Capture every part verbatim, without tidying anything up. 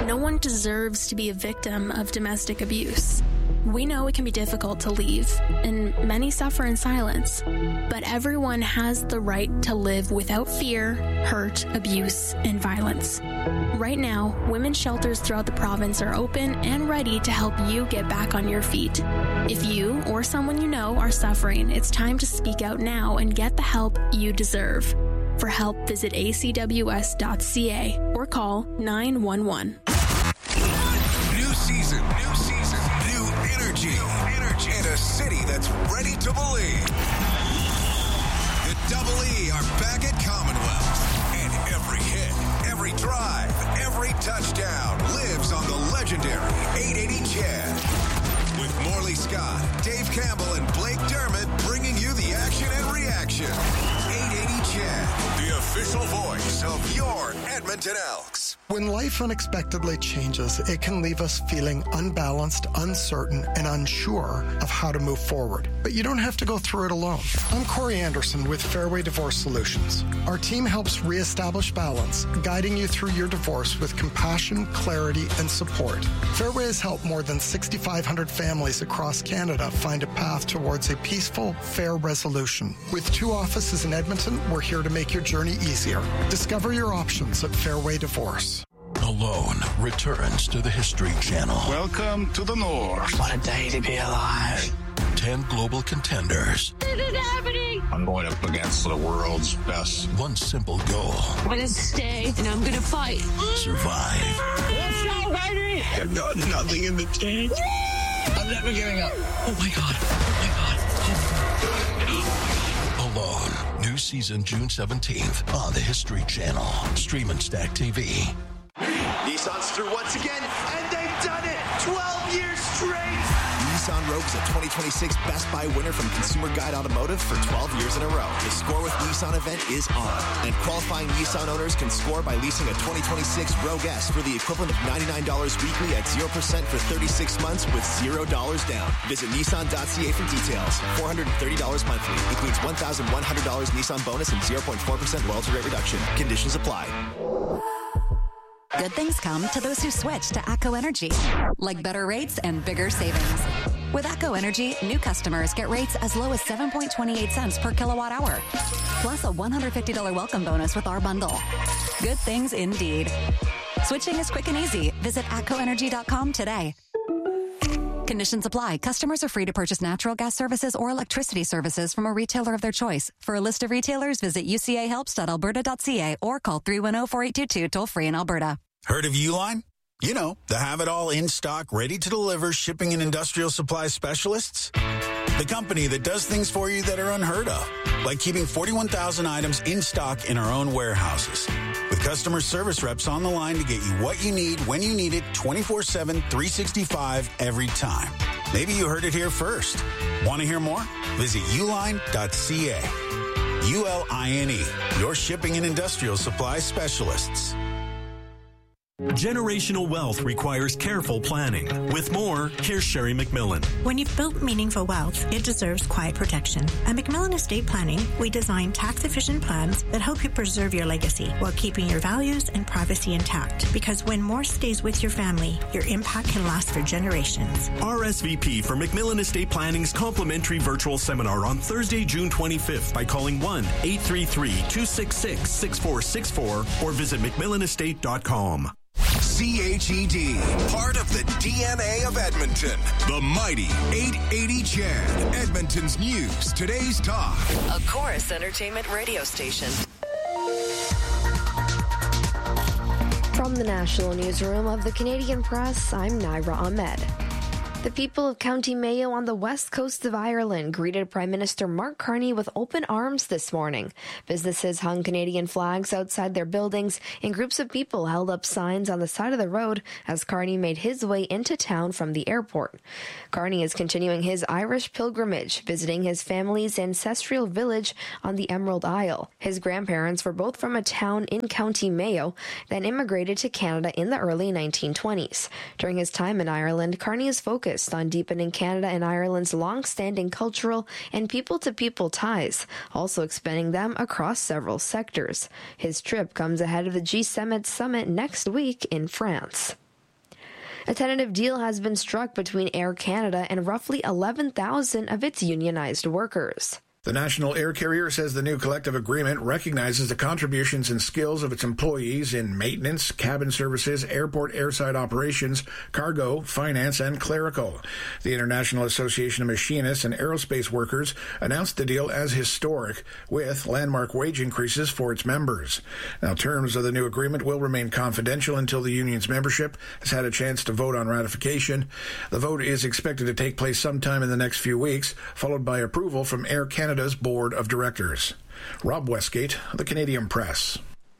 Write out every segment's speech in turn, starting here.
No one deserves to be a victim of domestic abuse. We know it can be difficult to leave, and many suffer in silence. But everyone has the right to live without fear, hurt, abuse, and violence. Right now, women's shelters throughout the province are open and ready to help you get back on your feet. If you or someone you know are suffering, it's time to speak out now and get the help you deserve. For help, visit a c w s dot c a or call nine one one. New season, new season, new energy, energy, and a city that's ready to believe. The Double E are back at Commonwealth, and every hit, every drive, every touchdown lives on the legendary eight eighty Chad. With Morley Scott, Dave Campbell, and Blake Dermott bringing you the action and reaction. eight eighty Chad, the official voice of your Edmonton Elks. When life unexpectedly changes, it can leave us feeling unbalanced, uncertain, and unsure of how to move forward. But you don't have to go through it alone. I'm Corey Anderson with Fairway Divorce Solutions. Our team helps reestablish balance, guiding you through your divorce with compassion, clarity, and support. Fairway has helped more than six thousand five hundred families across Canada find a path towards a peaceful, fair resolution. With two offices in Edmonton, we're here to make your journey easier. Discover your options at Fairway Divorce. Alone returns to the History Channel. Welcome to the North. What a day to be alive. Ten global contenders. This is happening. I'm going up against the world's best. One simple goal. I'm going to stay and I'm going to fight. Survive. Let's go, baby. I've got nothing in the tank. I'm never giving up. Oh my God. Oh my God. Alone. New season June seventeenth on the History Channel. Stream and Stack T V. Nissan's through once again, and they've done it! twelve years straight! Nissan Rogue is a twenty twenty-six Best Buy winner from Consumer Guide Automotive for twelve years in a row. The Score with Nissan event is on, and qualifying Nissan owners can score by leasing a twenty twenty-six Rogue S for the equivalent of ninety-nine dollars weekly at zero percent for thirty-six months with zero dollars down. Visit Nissan dot c a for details. four hundred thirty dollars monthly. Includes one thousand one hundred dollars Nissan bonus and zero point four percent loyalty rate reduction. Conditions apply. Good things come to those who switch to ATCO Energy, like better rates and bigger savings. With ATCO Energy, new customers get rates as low as seven point two eight cents per kilowatt hour, plus a one hundred fifty dollars welcome bonus with our bundle. Good things indeed. Switching is quick and easy. Visit atco energy dot com today. Conditions apply. Customers are free to purchase natural gas services or electricity services from a retailer of their choice. For a list of retailers, visit u c a helps dot alberta dot c a or call three one zero, four eight two two toll free in Alberta. Heard of Uline? You know, the have-it-all in-stock, ready-to-deliver shipping and industrial supply specialists. The company that does things for you that are unheard of, like keeping forty-one thousand items in stock in our own warehouses. With customer service reps on the line to get you what you need, when you need it, twenty-four seven, three sixty-five, every time. Maybe you heard it here first. Want to hear more? Visit uline dot c a. U L I N E, your shipping and industrial supply specialists. Generational wealth requires careful planning. With more, here's Sherry McMillan. When you've built meaningful wealth, it deserves quiet protection. At McMillan Estate Planning, we design tax-efficient plans that help you preserve your legacy while keeping your values and privacy intact. Because when more stays with your family, your impact can last for generations. R S V P for McMillan Estate Planning's complimentary virtual seminar on Thursday, June twenty-fifth by calling one eight three three, two six six, six four six four or visit mcmillan estate dot com. C H E D, part of the D N A of Edmonton. The mighty eight eighty Chad, Edmonton's news, today's talk. A Chorus Entertainment radio station. From the National Newsroom of the Canadian Press, I'm Naira Ahmed. The people of County Mayo on the west coast of Ireland greeted Prime Minister Mark Carney with open arms this morning. Businesses hung Canadian flags outside their buildings, and groups of people held up signs on the side of the road as Carney made his way into town from the airport. Carney is continuing his Irish pilgrimage, visiting his family's ancestral village on the Emerald Isle. His grandparents were both from a town in County Mayo, then immigrated to Canada in the early nineteen twenties. During his time in Ireland, Carney is focused on deepening Canada and Ireland's long-standing cultural and people-to-people ties, also expanding them across several sectors. His trip comes ahead of the G seven summit next week in France. A tentative deal has been struck between Air Canada and roughly eleven thousand of its unionized workers. The national air carrier says the new collective agreement recognizes the contributions and skills of its employees in maintenance, cabin services, airport airside operations, cargo, finance, and clerical. The International Association of Machinists and Aerospace Workers announced the deal as historic, with landmark wage increases for its members. Now, terms of the new agreement will remain confidential until the union's membership has had a chance to vote on ratification. The vote is expected to take place sometime in the next few weeks, followed by approval from Air Canada Board of Directors. Rob Westgate, The Canadian Press.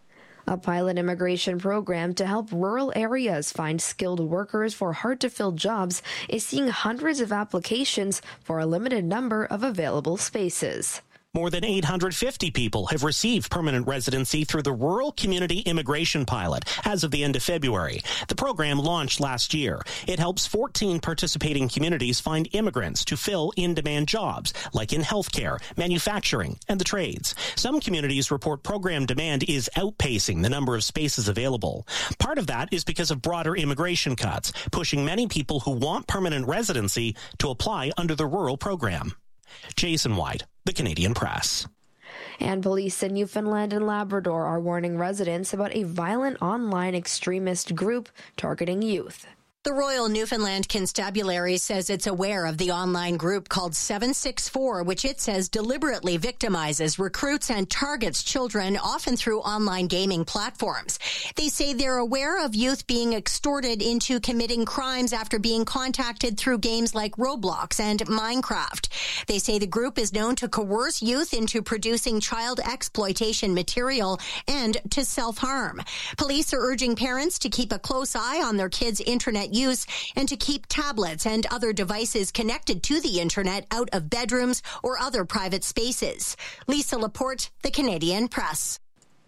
A pilot immigration program to help rural areas find skilled workers for hard-to-fill jobs is seeing hundreds of applications for a limited number of available spaces. More than eight hundred fifty people have received permanent residency through the Rural Community Immigration Pilot as of the end of February. The program launched last year. It helps fourteen participating communities find immigrants to fill in-demand jobs, like in healthcare, manufacturing, and the trades. Some communities report program demand is outpacing the number of spaces available. Part of that is because of broader immigration cuts, pushing many people who want permanent residency to apply under the rural program. Jason White, The Canadian Press. And police in Newfoundland and Labrador are warning residents about a violent online extremist group targeting youth. The Royal Newfoundland Constabulary says it's aware of the online group called seven six four, which it says deliberately victimizes, recruits, and targets children, often through online gaming platforms. They say they're aware of youth being extorted into committing crimes after being contacted through games like Roblox and Minecraft. They say the group is known to coerce youth into producing child exploitation material and to self-harm. Police are urging parents to keep a close eye on their kids' internet use and to keep tablets and other devices connected to the internet out of bedrooms or other private spaces. Lisa Laporte, The Canadian Press.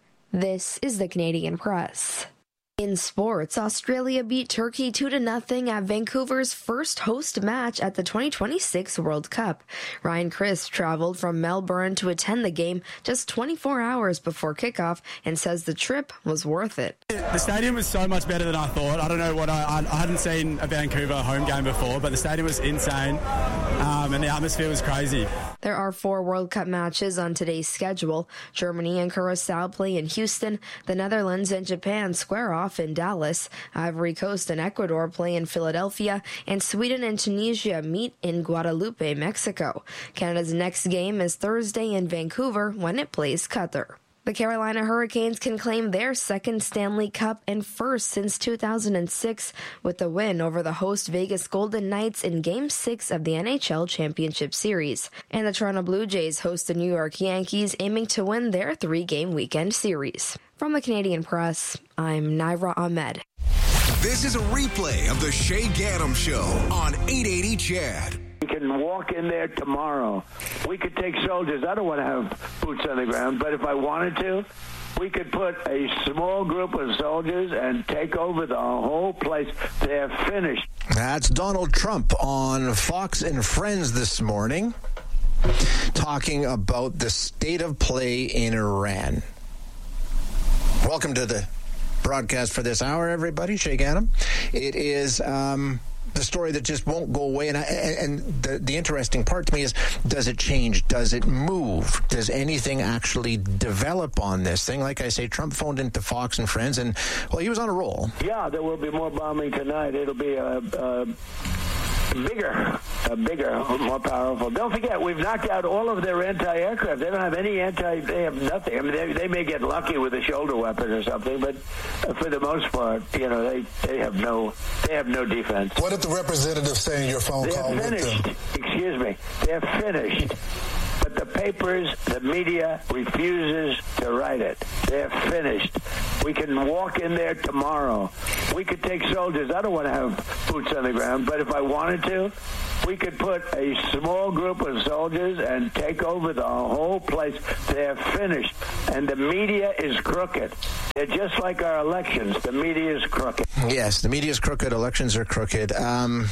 This is The Canadian Press. In sports, Australia beat Turkey two to nothing at Vancouver's first host match at the twenty twenty-six World Cup. Ryan Crisp traveled from Melbourne to attend the game just twenty-four hours before kickoff and says the trip was worth it. The stadium was so much better than I thought. I don't know what I, I, I hadn't seen a Vancouver home game before, but the stadium was insane um, and the atmosphere was crazy. There are four World Cup matches on today's schedule. Germany and Curacao play in Houston. The Netherlands and Japan square off in Dallas. Ivory Coast and Ecuador play in Philadelphia, and Sweden and Tunisia meet in Guadalupe, Mexico. Canada's next game is Thursday in Vancouver when it plays Qatar. The Carolina Hurricanes can claim their second Stanley Cup and first since two thousand six with the win over the host Vegas Golden Knights in Game six of the N H L Championship Series. And the Toronto Blue Jays host the New York Yankees, aiming to win their three-game weekend series. From the Canadian Press, I'm Naira Ahmed. This is a replay of the Shay Gaddam Show on eight eighty C H A D. We can walk in there tomorrow. We could take soldiers. I don't want to have boots on the ground, but if I wanted to, we could put a small group of soldiers and take over the whole place. They're finished. That's Donald Trump on Fox and Friends this morning, talking about the state of play in Iran. Welcome to the broadcast for this hour, everybody. Shay Gaddam. It is um, the story that just won't go away. And, I, and the, the interesting part to me is, does it change? Does it move? Does anything actually develop on this thing? Like I say, Trump phoned into Fox and Friends, and, well, he was on a roll. Yeah, there will be more bombing tonight. It'll be a... a Bigger, uh, bigger, more powerful. Don't forget, we've knocked out all of their anti-aircraft. They don't have any anti. They have nothing. I mean, they, they may get lucky with a shoulder weapon or something, but uh, for the most part, you know, they, they have no they have no defense. What did the representative say in your phone They're call finished. with them? Excuse me. They're finished. But the papers, the media refuses to write it. They're finished. We can walk in there tomorrow. We could take soldiers. I don't want to have boots on the ground, but if I wanted to, we could put a small group of soldiers and take over the whole place. They're finished. And the media is crooked. They're just like our elections. The media is crooked. Yes, the media is crooked. Elections are crooked. Um...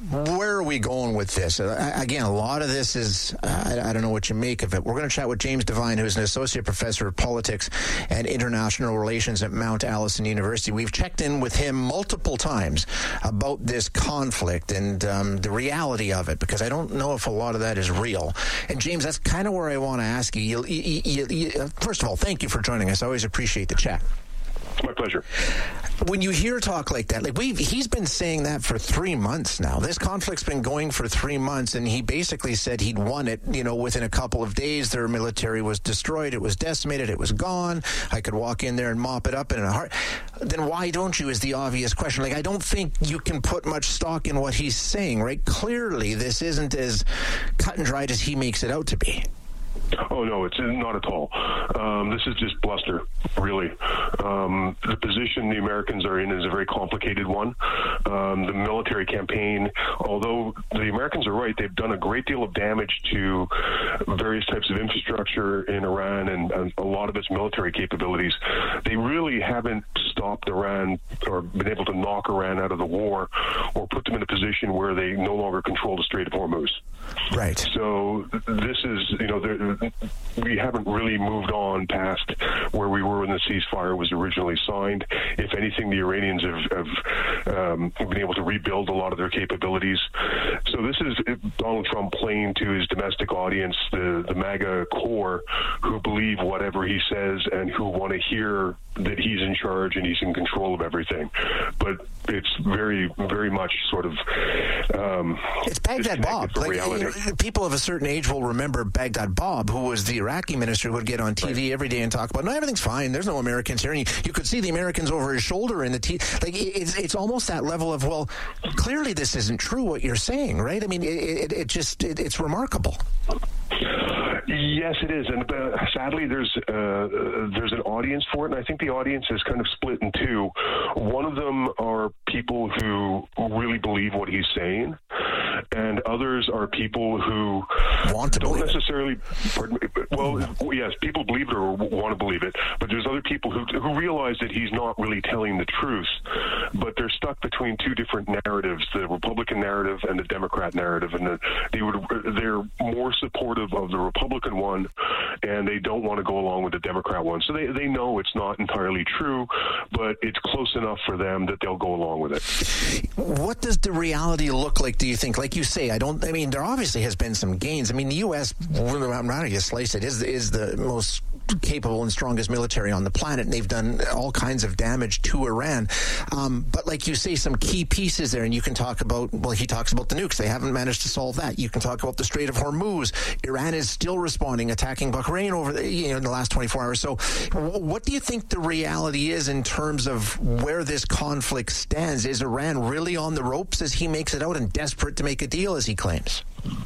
where are we going with this? Uh, again, a lot of this is, uh, I, I don't know what you make of it. We're going to chat with James Devine, who's an associate professor of politics and international relations at Mount Allison University. We've checked in with him multiple times about this conflict and um, the reality of it, because I don't know if a lot of that is real. And James, that's kind of where I want to ask you. You, you, you, you. First of all, thank you for joining us. I always appreciate the chat. My pleasure. When you hear talk like that, like we've, he's been saying that for three months now. This conflict's been going for three months, and he basically said he'd won it, you know, within a couple of days. Their military was destroyed. It was decimated. It was gone. I could walk in there and mop it up in a heart. Then why don't you is the obvious question. Like, I don't think you can put much stock in what he's saying, right? Clearly, this isn't as cut and dried as he makes it out to be. Oh, no, it's not at all. Um, this is just bluster, really. Um, the position the Americans are in is a very complicated one. Um, the military campaign, although the Americans are right, they've done a great deal of damage to various types of infrastructure in Iran and, and a lot of its military capabilities. They really haven't stopped Iran or been able to knock Iran out of the war or put them in a position where they no longer control the Strait of Hormuz. Right. So this is, you know, we haven't really moved on past where we were when the ceasefire was originally signed. If anything, the Iranians have, have um, been able to rebuild a lot of their capabilities. So this is Donald Trump playing to his domestic audience, the, the MAGA core, who believe whatever he says and who want to hear that he's in charge and he's in control of everything. But it's very, very much sort of um, it's Baghdad Bob. Like, you know, people of a certain age will remember Baghdad Bob, who was the Iraqi minister who would get on T V right. every day and talk about, no, everything's fine. There's no Americans here. And you, you could see the Americans over his shoulder in the T V. Like, it's, it's almost that level of, well, clearly this isn't true what you're saying, right? I mean, it, it, it just, it, it's remarkable. Yes, it is, and uh, sadly, there's uh, there's an audience for it, and I think the audience is kind of split in two. One of them are people who really believe what he's saying, and others are people who want to don't believe necessarily. It. Pardon me, well, yes, people believe it or want to believe it, but there's other people who who realize that he's not really telling the truth, but they're stuck between two different narratives: the Republican narrative and the Democrat narrative, and the, they would they're more supportive of the Republican one, and they don't want to go along with the Democrat one. So they, they know it's not entirely true, but it's close enough for them that they'll go along with it. What does the reality look like, do you think? Like you say, I don't, I mean, there obviously has been some gains. I mean, the U S, I'm not going to slice it, is, is the most capable and strongest military on the planet, and they've done all kinds of damage to Iran. Um, but like you say, some key pieces there, and you can talk about, well, he talks about the nukes. They haven't managed to solve that. You can talk about the Strait of Hormuz. Iran is still responding, attacking Bahrain over the, you know, in the last twenty-four hours. So what do you think the reality is in terms of where this conflict stands? Is Iran really on the ropes as he makes it out and desperate to make a deal as he claims?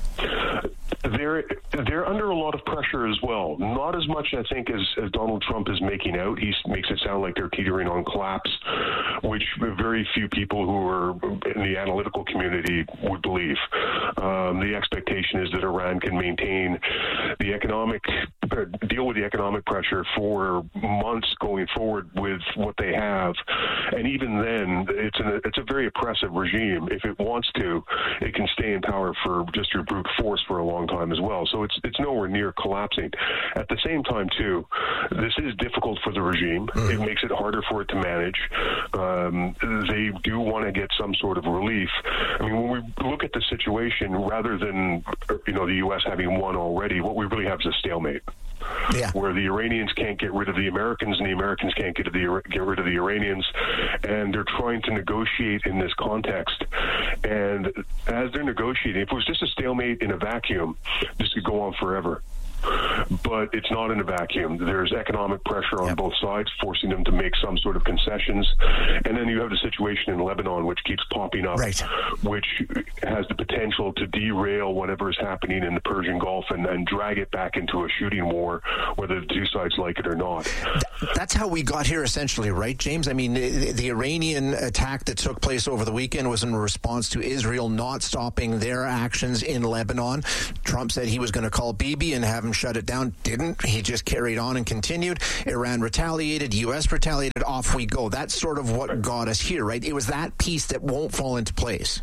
They're they're under a lot of pressure as well. Not as much, I think, as, as Donald Trump is making out. He makes it sound like they're teetering on collapse, which very few people who are in the analytical community would believe. Um, the expectation is that Iran can maintain the economic deal with the economic pressure for months going forward with what they have, and even then, it's an, it's a very oppressive regime. If it wants to, it can stay in power for just your brute force for a long time as well. So it's it's nowhere near collapsing. At the same time, too, this is difficult for the regime. Mm-hmm. It makes it harder for it to manage. Um, they do want to get some sort of relief. I mean, when we look at the situation, rather than you know the U S having won already, what we really have is a stalemate. Yeah. Where the Iranians can't get rid of the Americans and the Americans can't get, the, get rid of the Iranians, and they're trying to negotiate in this context. And as they're negotiating, if it was just a stalemate in a vacuum, this could go on forever. But it's not in a vacuum. There's economic pressure on yep. both sides, forcing them to make some sort of concessions. And then you have the situation in Lebanon, which keeps popping up, right. which has the potential to derail whatever is happening in the Persian Gulf and, and drag it back into a shooting war, whether the two sides like it or not. That's how we got here, essentially, right, James? I mean, the, the Iranian attack that took place over the weekend was in response to Israel not stopping their actions in Lebanon. Trump said he was going to call Bibi and have him shut it down. Didn't. He just carried on and continued. Iran retaliated. U S retaliated. Off we go. That's sort of what got us here, right? It was that piece that won't fall into place.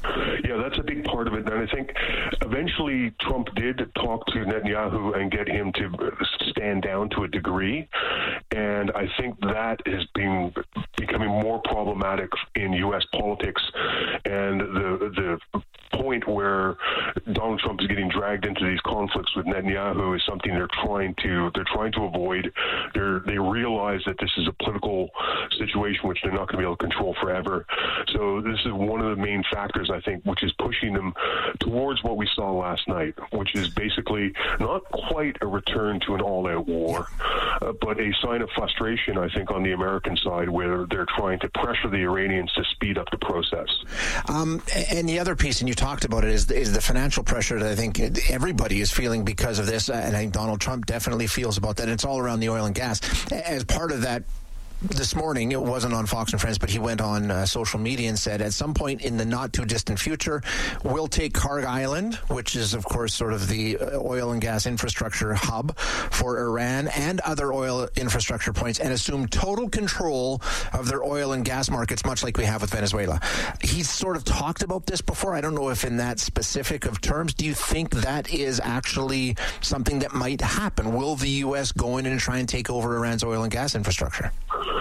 Yeah, that's a big part of it. And I think eventually Trump did talk to Netanyahu and get him to stand down to a degree. And I think that is being becoming more problematic in U S politics. And the the point where Donald Trump is getting dragged into these conflicts with Netanyahu is something they're trying to they're trying to avoid. They're, they realize that this is a political situation which they're not going to be able to control forever. So this is one of the main factors, I think, which is pushing them towards what we saw last night, which is basically not quite a return to an all-out war, uh, but a sign of frustration, I think, on the American side, where they're trying to pressure the Iranians to speed up the process. Um, and the other piece, and you talked about it, is, is the financial pressure that I think everybody is feeling because of this, and I think Donald Trump definitely feels about that. It's all around the oil and gas. As part of that, this morning, it wasn't on Fox and Friends, but he went on uh, social media and said, at some point in the not-too-distant future, we'll take Kharg Island, which is, of course, sort of the oil and gas infrastructure hub for Iran and other oil infrastructure points, and assume total control of their oil and gas markets, much like we have with Venezuela. He's sort of talked about this before. I don't know if in that specific of terms. Do you think that is actually something that might happen? Will the U S go in and try and take over Iran's oil and gas infrastructure?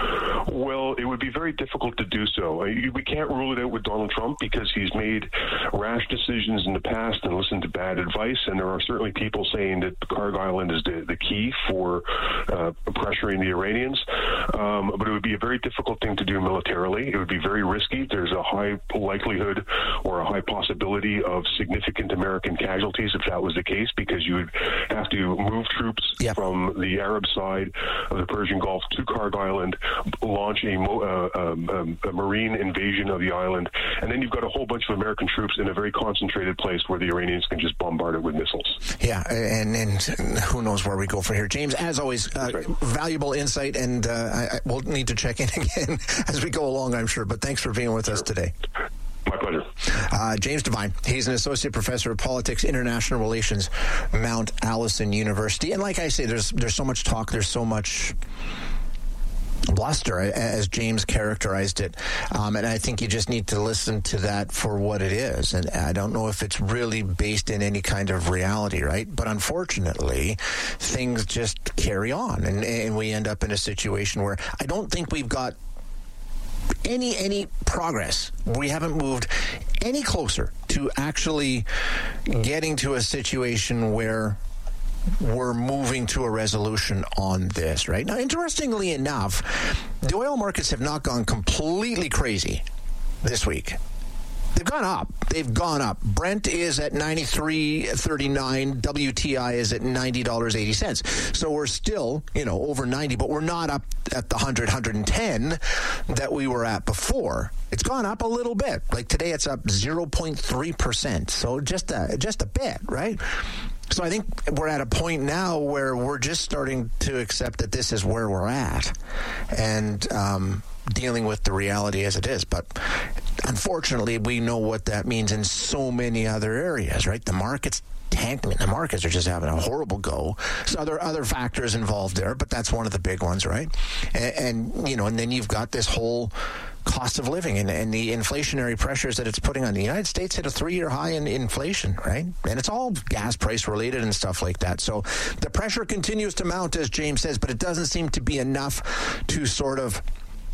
Well, it would be very difficult to do so. We can't rule it out with Donald Trump because he's made rash decisions in the past and listened to bad advice, and there are certainly people saying that Kharg Island is the, the key for uh, pressuring the Iranians. Um, but it would be a very difficult thing to do militarily. It would be very risky. There's a high likelihood or a high possibility of significant American casualties if that was the case, because you would have to move troops yep. from the Arab side of the Persian Gulf to Kharg Island, launch a, mo- uh, um, a marine invasion of the island, and then you've got a whole bunch of American troops in a very concentrated place where the Iranians can just bombard it with missiles. Yeah, and, and who knows where we go from here. James, as always, uh, right. valuable insight, and uh, I, I, we'll need to check in again as we go along, I'm sure, but thanks for being with sure. us today. My pleasure. Uh, James Devine, he's an associate professor of politics, international relations, Mount Allison University. And like I say, there's there's so much talk, there's so much bluster, as James characterized it. Um, and I think you just need to listen to that for what it is. And I don't know if it's really based in any kind of reality, right? But unfortunately, things just carry on. And, and we end up in a situation where I don't think we've got any any progress. We haven't moved any closer to actually getting to a situation where we're moving to a resolution on this, right? Now, interestingly enough, the oil markets have not gone completely crazy this week. They've gone up. They've gone up. Brent is at ninety-three thirty-nine. W T I is at ninety dollars and eighty cents. So we're still, you know, over ninety, but we're not up at the one hundred, one hundred ten that we were at before. It's gone up a little bit. Like today, it's up zero point three percent. So just a, just a bit, right? So I think we're at a point now where we're just starting to accept that this is where we're at and um, dealing with the reality as it is. But unfortunately, we know what that means in so many other areas, right? The market's tanking. The markets are just having a horrible go. So there are other factors involved there, but that's one of the big ones, right? And, and you know, and then you've got this whole cost of living and, and the inflationary pressures that it's putting on. The United States hit a three-year high in inflation, right? And it's all gas price related and stuff like that. So the pressure continues to mount, as James says, but it doesn't seem to be enough to sort of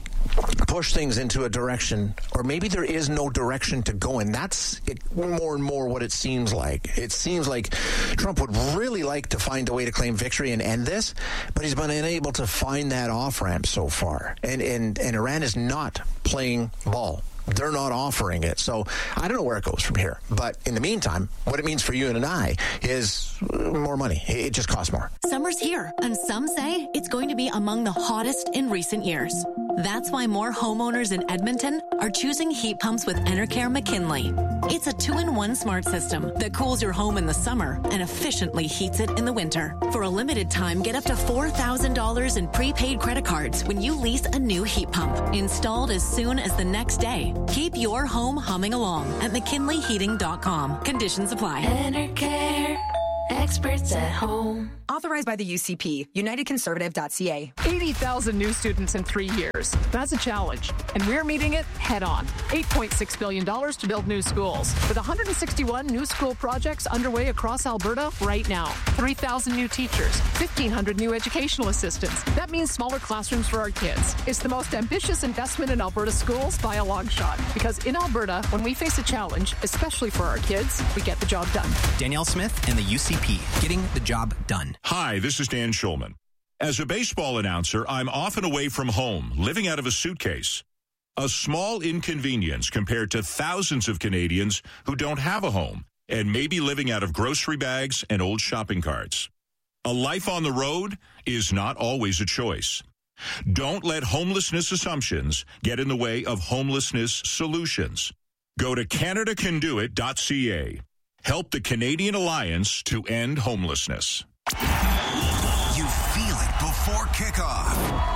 push things into a direction, or maybe there is no direction to go in. That's it, more and more what it seems like. It seems like Trump would really like to find a way to claim victory and end this, but he's been unable to find that off-ramp so far. And, and, and Iran is not playing ball. They're not offering it. So I don't know where it goes from here. But in the meantime, what it means for you and I is more money. It just costs more. Summer's here, and some say it's going to be among the hottest in recent years. That's why more homeowners in Edmonton are choosing heat pumps with Enercare McKinley. It's a two-in-one smart system that cools your home in the summer and efficiently heats it in the winter. For a limited time, get up to four thousand dollars in prepaid credit cards when you lease a new heat pump, installed as soon as the next day. Keep your home humming along at mckinley heating dot com. Conditions apply. Enercare. Experts at home. Authorized by the U C P, united conservative dot c a. eighty thousand new students in three years. That's a challenge, and we're meeting it head on. eight point six billion dollars to build new schools, with one hundred sixty-one new school projects underway across Alberta right now. three thousand new teachers, fifteen hundred new educational assistants. That means smaller classrooms for our kids. It's the most ambitious investment in Alberta schools by a long shot, because in Alberta, when we face a challenge, especially for our kids, we get the job done. Danielle Smith and the U C P, getting the job done. Hi, this is Dan Schulman. As a baseball announcer, I'm often away from home, living out of a suitcase. A small inconvenience compared to thousands of Canadians who don't have a home and may be living out of grocery bags and old shopping carts. A life on the road is not always a choice. Don't let homelessness assumptions get in the way of homelessness solutions. Go to canada can do it dot c a. Help the Canadian Alliance to end homelessness. You feel it before kickoff.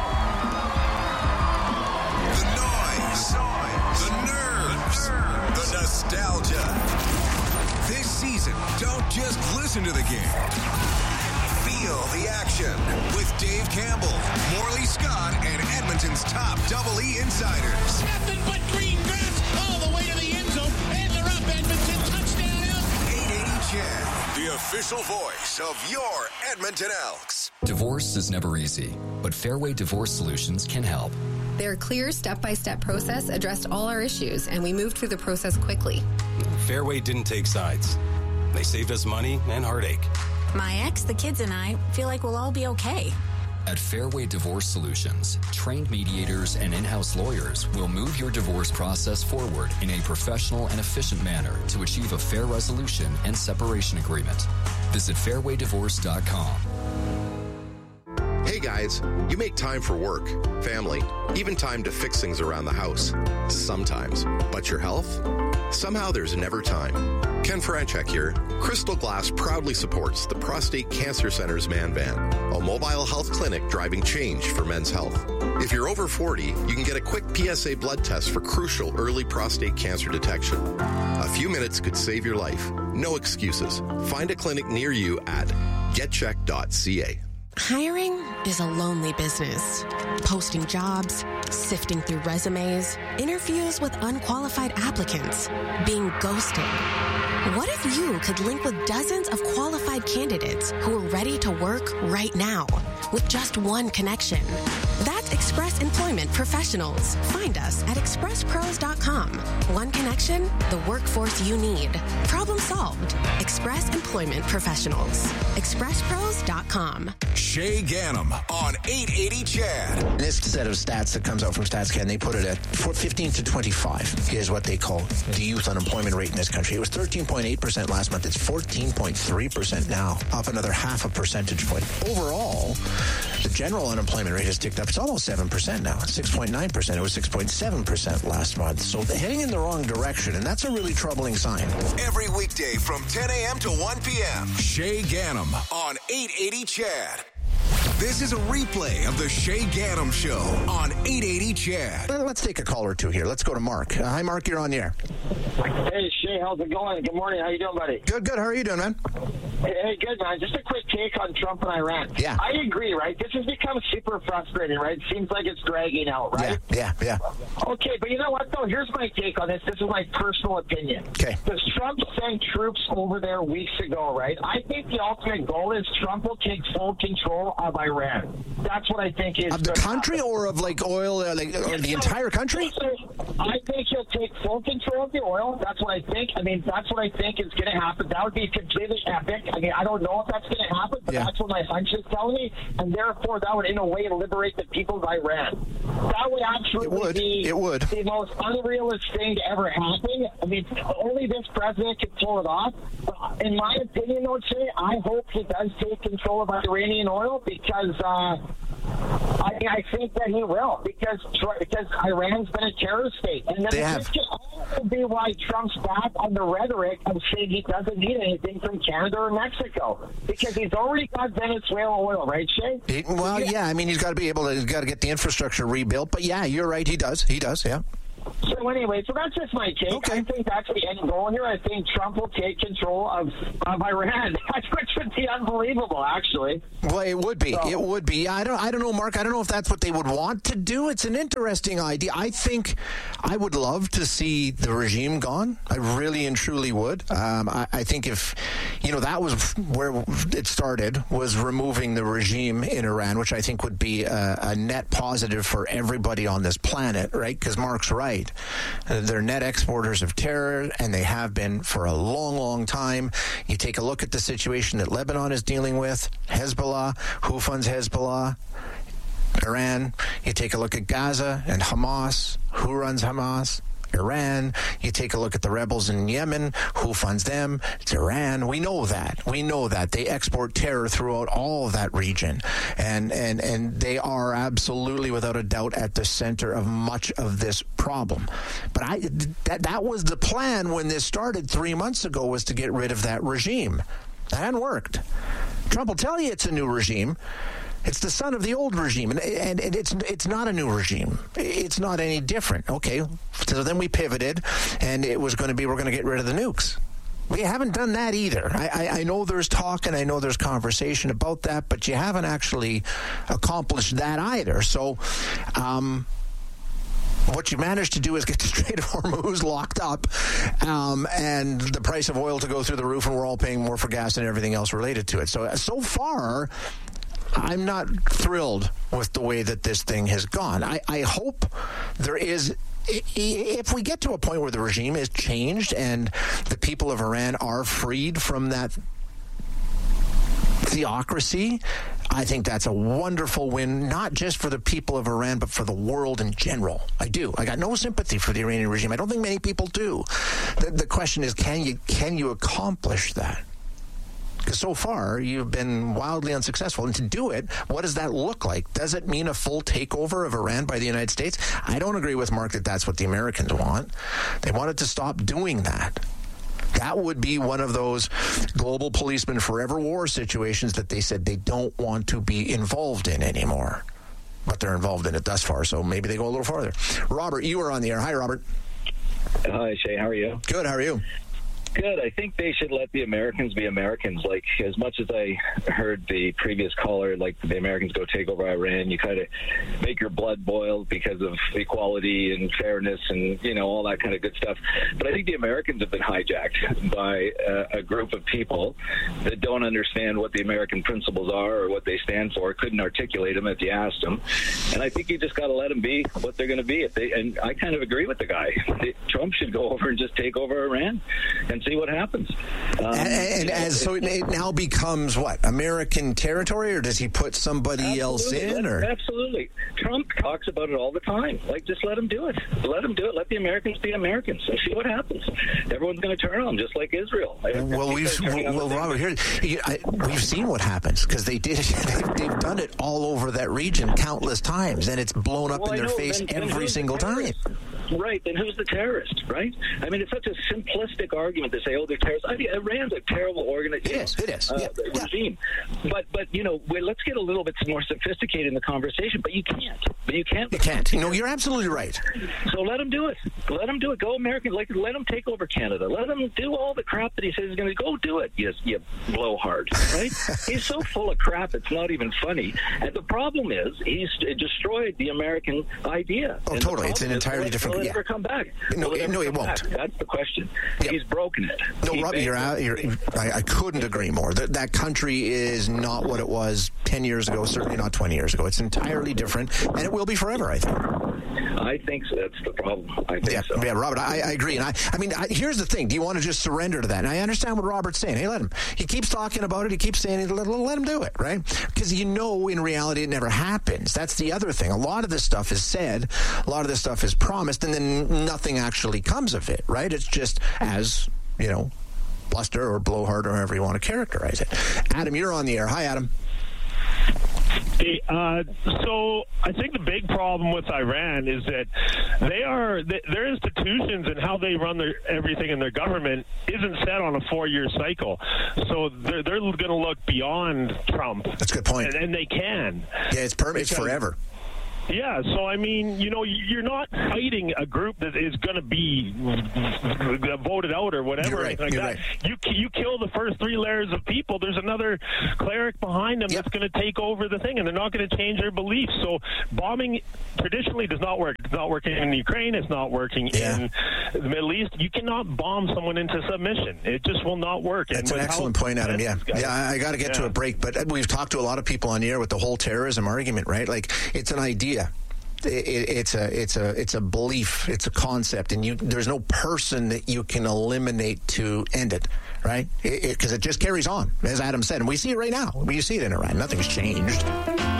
The noise, the nerves, the nostalgia. This season, don't just listen to the game. Feel the action with Dave Campbell, Morley Scott, and Edmonton's top Double E insiders. Nothing but green grass all the way to the end zone, and they're up, Edmonton. Touchdown Elks. eight eighty C H E D, the official voice of your Edmonton Elks. Divorce is never easy, but Fairway Divorce Solutions can help. Their clear step-by-step process addressed all our issues, and we moved through the process quickly. Fairway didn't take sides. They saved us money and heartache. My ex, the kids, and I feel like we'll all be okay. At Fairway Divorce Solutions, trained mediators and in-house lawyers will move your divorce process forward in a professional and efficient manner to achieve a fair resolution and separation agreement. Visit fairway divorce dot com. Hey guys, you make time for work, family, even time to fix things around the house. Sometimes. But your health? Somehow there's never time. Ken Franchek here. Crystal Glass proudly supports the Prostate Cancer Center's Man Van, a mobile health clinic driving change for men's health. If you're over forty, you can get a quick P S A blood test for crucial early prostate cancer detection. A few minutes could save your life. No excuses. Find a clinic near you at get check dot c a. Hiring is a lonely business. Posting jobs, sifting through resumes, interviews with unqualified applicants, being ghosted. What if you could link with dozens of qualified candidates who are ready to work right now with just one connection? That's Express Employment Professionals. Find us at express pros dot com. One connection, the workforce you need. Problem solved. Express Employment Professionals. express pros dot com. Shay Ganem on eight eighty C H E D. This set of stats that comes out from StatsCan, they put it at fifteen to twenty-five is what they call the youth unemployment rate in this country. It was thirteen point eight percent last month. It's fourteen point three percent now, up another half a percentage point. Overall, the general unemployment rate has ticked up. It's almost seven percent now. It's six point nine percent. It was six point seven percent last month. So they're heading in the wrong direction, and that's a really troubling sign. Every weekday from ten a.m. to one p.m. Shay Ganem on eight eighty C H E D. This is a replay of the Shay Ganem Show on eight eighty C H E D. Let's take a call or two here. Let's go to Mark. Uh, hi, Mark. You're on the air. Hey, Shay. How's it going? Good morning. How you doing, buddy? Good, good. How are you doing, man? Hey, hey, good, man. Just a quick take on Trump and Iran. Yeah. I agree, right? This has become super frustrating, right? It seems like it's dragging out, right? Yeah, yeah, yeah. Okay, but you know what, though? Here's my take on this. This is my personal opinion. Okay. Because Trump sent troops over there weeks ago, right? I think the ultimate goal is Trump will take full control of Iran. That's what I think is of the country happen. Or of like oil, uh, like or the entire country. So I think he'll take full control of the oil. That's what I think. I mean, that's what I think is going to happen. That would be completely epic. I mean, I don't know if that's going to happen, but yeah. That's what my hunch is telling me, and therefore that would, in a way, liberate the people of Iran. That would absolutely it would. be it would. the most unrealistic thing to ever happen. I mean, only this president could pull it off. But in my opinion, though, Jay, I hope he does take control of Iranian oil because. Uh, I, I think that he will because because Iran's been a terrorist state, and then this can also be why Trump's back on the rhetoric of saying he doesn't need anything from Canada or Mexico because he's already got Venezuela oil, right, Shay? He, well, yeah. I mean, he's got to be able to. He's got to get the infrastructure rebuilt. But yeah, you're right. He does. He does. Yeah. So anyway, so that's just my take. Okay. I think that's the end goal here. I think Trump will take control of, of Iran, which would be unbelievable, actually. Well, it would be. So. It would be. I don't. I don't know, Mark. I don't know if that's what they would want to do. It's an interesting idea. I think I would love to see the regime gone. I really and truly would. Um, I, I think if you know that was where it started, was removing the regime in Iran, which I think would be a, a net positive for everybody on this planet, right? Because Mark's right. Uh, they're net exporters of terror, and they have been for a long, long time. You take a look at the situation that Lebanon is dealing with, Hezbollah, who funds Hezbollah? Iran. You take a look at Gaza and Hamas, who runs Hamas? Iran. You take a look at the rebels in Yemen, who funds them? It's Iran. We know that. We know that. They export terror throughout all of that region. And, and, and they are absolutely, without a doubt, at the center of much of this problem. But I, that, that was the plan when this started three months ago, was to get rid of that regime. That hadn't worked. Trump will tell you it's a new regime. It's the son of the old regime, and, and, and it's it's not a new regime. It's not any different. Okay, so then we pivoted, and it was going to be we're going to get rid of the nukes. We haven't done that either. I, I, I know there's talk and I know there's conversation about that, but you haven't actually accomplished that either. So um, what you managed to do is get the Strait of Hormuz locked up um, and the price of oil to go through the roof, and we're all paying more for gas and everything else related to it. So, so far, I'm not thrilled with the way that this thing has gone. I, I hope there is, if we get to a point where the regime is changed and the people of Iran are freed from that theocracy, I think that's a wonderful win, not just for the people of Iran, but for the world in general. I do. I got no sympathy for the Iranian regime. I don't think many people do. The, the question is, can you can you accomplish that? Because so far, you've been wildly unsuccessful. And to do it, what does that look like? Does it mean a full takeover of Iran by the United States? I don't agree with Mark that that's what the Americans want. They wanted to stop doing that. That would be one of those global policemen forever war situations that they said they don't want to be involved in anymore. But they're involved in it thus far, so maybe they go a little farther. Robert, you are on the air. Hi, Robert. Hi, Shay. How are you? Good. How are you? Good. I think they should let the Americans be Americans. Like, as much as I heard the previous caller, like, the Americans go take over Iran, you kind of make your blood boil because of equality and fairness and, you know, all that kind of good stuff. But I think the Americans have been hijacked by uh, a group of people that don't understand what the American principles are or what they stand for, couldn't articulate them if you asked them. And I think you just got to let them be what they're going to be. If they, and I kind of agree with the guy. Trump should go over and just take over Iran and see what happens. Um, and and as so it, it now becomes what, American territory, or does he put somebody else in? Or absolutely, Trump talks about it all the time. Like, just let him do it. Let him do it. Let the Americans be Americans and see what happens. Everyone's going to turn on them, just like Israel. Well, we've well, Robert, here I, we've seen what happens because they did. They've, they've done it all over that region countless times, and it's blown up well, in their know, face then, then every single time. Right, then who's the terrorist, right? I mean, it's such a simplistic argument to say, oh, they're terrorists. I mean, Iran's a terrible organization. It is, it is. Uh, yeah, regime. Yeah. But, but you know, well, let's get a little bit more sophisticated in the conversation, but you can't. But you can't. You can't. No, you're absolutely right. So let him do it. Let him do it. Go American. Like, let him take over Canada. Let him do all the crap that he says he's going to go do it. Yes, you blowhard, right? He's so full of crap, it's not even funny. And the problem is, he's destroyed the American idea. Oh, and totally. It's an entirely will different... Will it yeah. ever come back? No, will it no, it won't. Back? That's the question. Yep. He's broken it. No, he Robbie, you're out. You're, I, I couldn't agree more. That, that country is not what it was ten years ago, certainly not twenty years ago. It's entirely different, and it will be forever, I think. I think so. That's the problem. I think yeah, so. Yeah, Robert, I, I agree. And I, I mean, I, here's the thing. Do you want to just surrender to that? And I understand what Robert's saying. Hey, let him. He keeps talking about it. He keeps saying it. Let, let him do it, right? Because you know in reality it never happens. That's the other thing. A lot of this stuff is said. A lot of this stuff is promised, and then nothing actually comes of it, right? It's just as, you know, bluster or blowhard or however you want to characterize it. Adam, you're on the air. Hi, Adam. Hey, uh, so I think the big problem with Iran is that they are they, their institutions and how they run their everything in their government isn't set on a four-year cycle. So they're they're going to look beyond Trump. That's a good point, and, and they can. Yeah, it's permanent. It's forever. Yeah, so I mean, you know, you're not fighting a group that is going to be voted out or whatever. You're right, like you're that. right. You you kill the first three layers of people. There's another cleric behind them yep. that's going to take over the thing, and they're not going to change their beliefs. So bombing traditionally does not work. It's not working in Ukraine. It's not working yeah. in the Middle East. You cannot bomb someone into submission. It just will not work. That's and an excellent point, Adam. Yeah, guys, yeah. I got to get yeah. to a break, but we've talked to a lot of people on the air with the whole terrorism argument, right? Like, it's an idea. It, it's a it's a it's a belief. It's a concept, and you there's no person that you can eliminate to end it, right? Because it, it, it just carries on, as Adam said, and we see it right now. We see it in Iran. Nothing's changed.